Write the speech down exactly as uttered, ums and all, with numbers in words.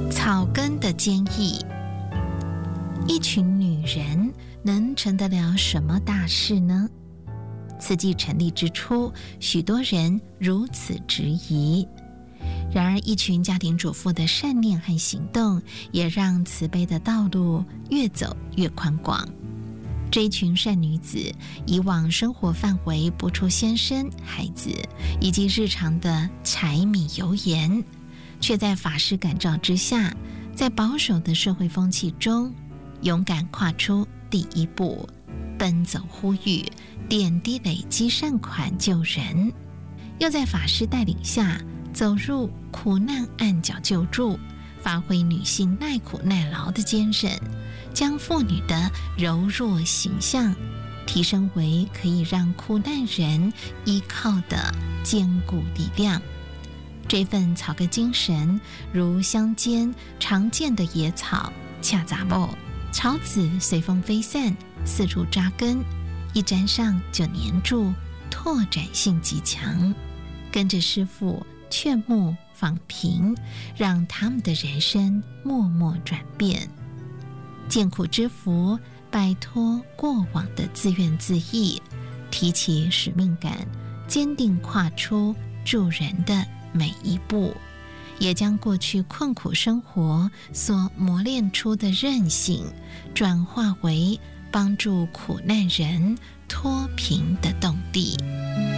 草根的坚毅。一群女人能成得了什么大事呢？慈济成立之初，许多人如此质疑。然而，一群家庭主妇的善念和行动，也让慈悲的道路越走越宽广。这一群善女子，以往生活范围不出先生、孩子以及日常的柴米油盐，却在法师感召之下，在保守的社会风气中，勇敢跨出第一步，奔走呼吁，点滴累积善款救人，又在法师带领下走入苦难暗角救助，发挥女性耐苦耐劳的坚韧，将妇女的柔弱形象提升为可以让苦难人依靠的坚固力量。这份草根精神，如乡间常见的野草、恰杂木、草籽随风飞散，四处扎根，一沾上就黏住，拓展性极强。跟着师父劝募访贫，让他们的人生默默转变，见苦知福，摆脱过往的自怨自艾，提起使命感，坚定跨出助人的每一步，也将过去困苦生活所磨练出的韧性，转化为帮助苦难人脱贫的动力。